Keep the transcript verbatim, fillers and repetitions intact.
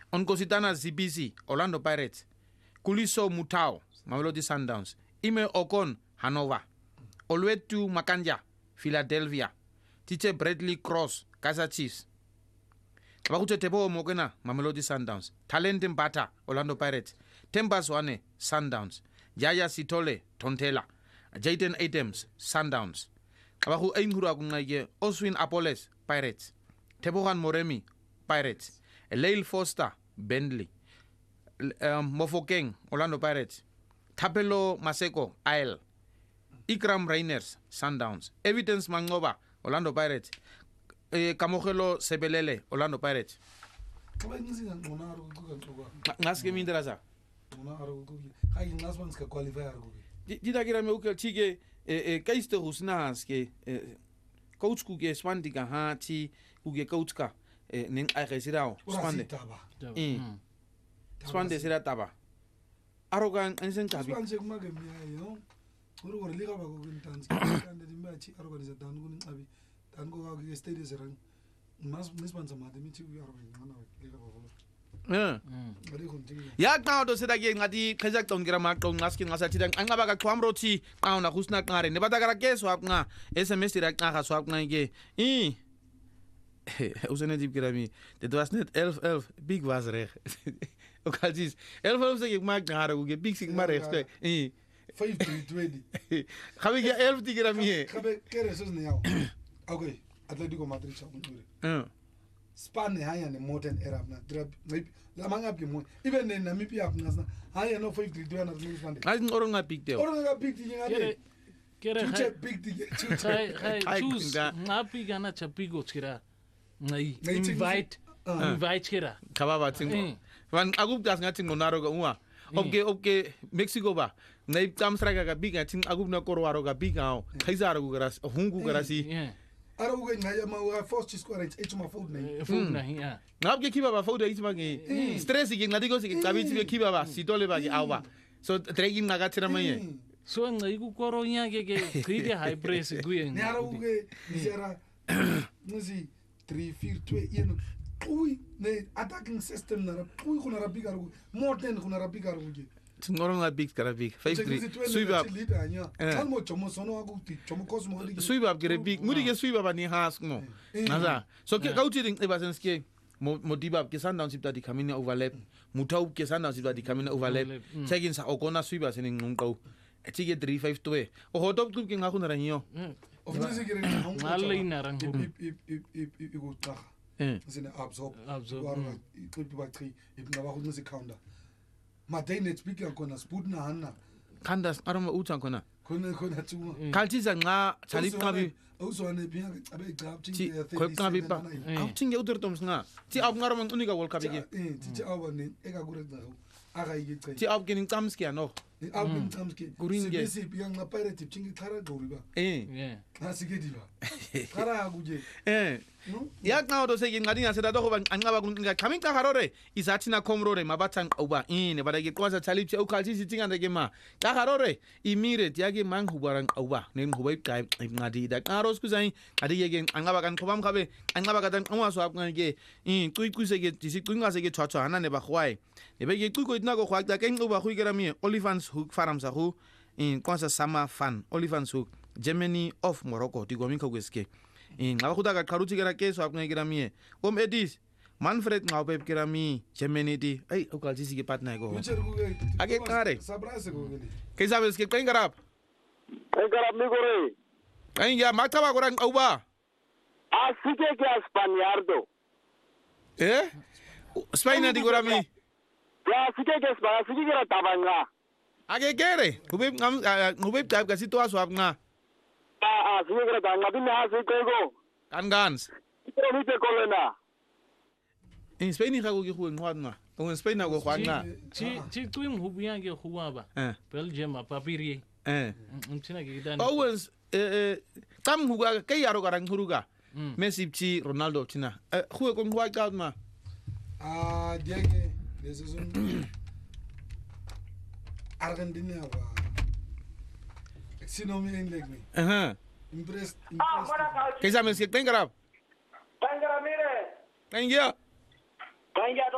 Onkositana Z B C, Orlando Pirates. Kuliso Mutao, Mamelodi Sundowns. Ime Okon, Hanover. Olwetu Makanja, Philadelphia. Tiche Bradley Cross, Kaizer Chiefs. Bakute Tebo Mogena, Mamelodi Sundowns. Talent Mbata, Orlando Pirates. Temba Swane, Sundowns. Yaya Sitole, Tontela. Jaden Adams, Sundowns. Kabaku Einhura Kungaye, Oswin Apoles, Pirates. Tebohan Moremi, Pirates. Leil Foster, Bentley. Um, Mofokeng, Orlando Pirates. Tapelo Maseko, Isle. Ikram Rainers, Sundowns. Evidence Mangoba, Orlando Pirates. Eh, Kamogelo Sebelele, Orlando Pirates. Ngaske mindraza. Dita kira me uke chige eh kaiste husnas ke coach ku ke swandi ka ha ti ku ke coach ka ning ai resirao swande. Eh. Swande sira taba. Arogan ensen kabi. Swande kuma ke mi yo. Uru uru liga ba ko kintanz. Kande dimba chi organize dan ko ning abi. Dan ko ka ke stadium serang. Mas misbanza ma de mi chi u arogan ngana liga ba ko. Eh. Ya qawdo sida ke ngati khajak tongira ma qong ngaski ngasa tidang angaba ka kwamroti qawna khusna qare ne batakara ke swap nga sms dira qaga swap nga ke i usene dip kirami dit was net elf elf big was reg okazis elf elf se ke ma qare ku ke big sig ma reg i five three twenty khabe ke elf ti kirami khabe kere sos ne yaw okay Atletico Madrid sa kunture eh Spain haya ne modern era na drab la manga bi mo even in Namibia na haya no five three two na mu fande ai ngoro nga big teo oro nga big thing ngade kere chuche big thing hai hai choose ngapi gana chapigo tshira ngai invite invite kera kababa tingo van agub das ngati ngonaro ga uwa okay okay Mexico ba ngai tamsra ga big ting agub na korwaro ga big ao khaizaro ga hungu ga rasi Ara uga ngaya ma uga first square it's my food na food na ya ngap ke kiba ba food it's ma ke stress ke ngadi ko ke tabi ke kiba ba sitole ba ke awa so trekking na ga tira maye so ngai ku koronya ke ke kride high press guye ne ara uga nisera muzi three four two yeno ui ne attacking system na ui kuna rabika ru modern kuna rabika ru ke ngoro nga big kara big five three suiba kalmo chomo sono aguti chomo cosmo suiba gere big muri ke suiba ba ni has no naza so ke kauti ding ebasenske modiba ke Sundowns sipta di kamina overlap mutau ke Sundowns sipta di kamina overlap checking sa okona suiba sening ngqo etige three five two o hotop club ke ngakho na ranyo of this gere ngale ina rang ip ip ip ip go tsa sine absorb absorb warwa club ba three ip ngaba go nse counter Madene speaker kona sputna hanna kandas aroma uthan kona kona kona tsuma kaltiza nqa chalip qabi awuzwane phinga abe gcapti khwe qabi ba awthinge udirtoms nga ti ab ngaroma unika world cup ke eh ti awani eka kurenza aka yice ti ab kening tsamski ano ab kening tsamski kuringe siphi nga pirate thingi khara doriba eh yeah asike diba khara akuje eh ya qawdo seke ngadi ngaseda to goba anqaba kunqa khaminqa harore izathina khomrore mabathan uba ine badake qwaza thalipche ukhalthi sithinga ndeke ma xa harore immediate yake manghubaran uba nenghuba iqai ngadi da qaros kuzai adi yeke anqaba kan khobam khabe anqaba ka tan qwaso apnke i qiqise ke disiqinqa seke thwathwa hana ne ba khwai ebe ke qiqo itna go khwaqta ke nquba khuyikera mi Olifants Hook Farms ahu in kwasa summer fun Olifants Hook Germany of Morocco digominka kweske ngaba khuda ka qaruthi kera keso apnekera mi om edis Manfred ngawbe kera mi Germany di ai ukalthi ke partner go ake qare sabrase go ngeli ke sabes ke qengarap qengarap mi gore ai ya makaba go rang uba asike ke Spaniardo eh Spain di go mi ya asike ke Spaniardo asike ke tabanga ake kere ngube ngam ngube tab ka sitwa swap nga ah ah asike ke tabanga bi na asike go kan gans pero mi te kolena in Spain ga go ke go ngwana o Spain go khwana chi chi twim hubiya ke huwa ba Belgium papiri eh mtsina ke dan Owens eh tam huga ke yaro garang huruga Messi chi Ronaldo tina eh khu ko ngwa ka ma ah diege de saison Argentina ba sino mi en legni eh impress impress ke sabes ke tengarap tengara mire tengia tengia